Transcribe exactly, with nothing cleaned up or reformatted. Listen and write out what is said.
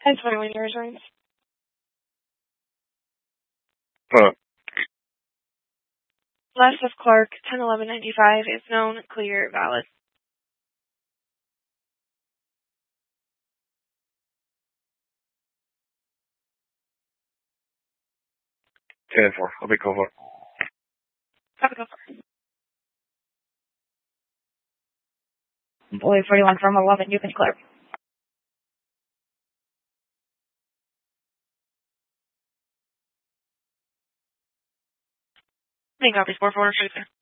ten twenty-one your insurance. Huh. Les of Clark, ten eleven ninety-five is known, clear, valid. ten four. I'll be cool for it. Have a go for it. Employee forty-one from eleven, you can clear. Main copies, four four, truth.